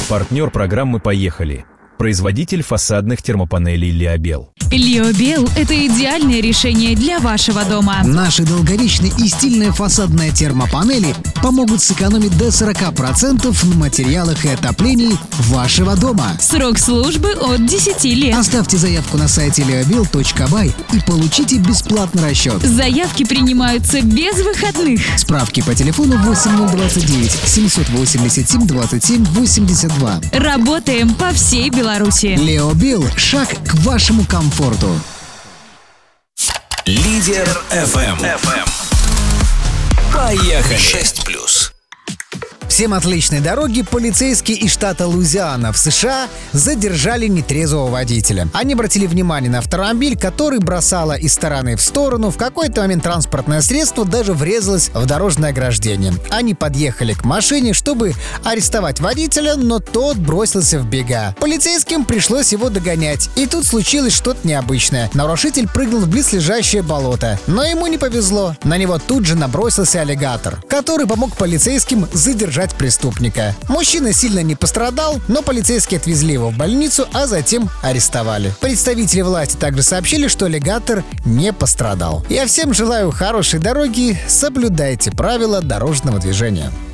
Партнер программы «Поехали». Производитель фасадных термопанелей «Лиобел». «Лиобел» — это идеальное решение для вашего дома. Наши долговечные и стильные фасадные термопанели помогут сэкономить до 40% на материалах и отоплении вашего дома. Срок службы от 10 лет. Оставьте заявку на сайте liobel.by и получите бесплатный расчет. Заявки принимаются без выходных. Справки по телефону 8029 787 27 82. Работаем по всей Беларуси. Лиобел – шаг к вашему комфорту. Лидер FM. Поехали. 6+. Всем отличной дороги. Полицейские из штата Луизиана в США задержали нетрезвого водителя. Они обратили внимание на автомобиль, который бросало из стороны в сторону. В какой-то момент транспортное средство даже врезалось в дорожное ограждение. Они подъехали к машине, чтобы арестовать водителя, но тот бросился в бега. Полицейским пришлось его догонять. И тут случилось что-то необычное. Нарушитель прыгнул в близлежащее болото. Но ему не повезло. На него тут же набросился аллигатор, который помог полицейским задержать преступника. Мужчина сильно не пострадал, но полицейские отвезли его в больницу, а затем арестовали. Представители власти также сообщили, что аллигатор не пострадал. Я всем желаю хорошей дороги, соблюдайте правила дорожного движения.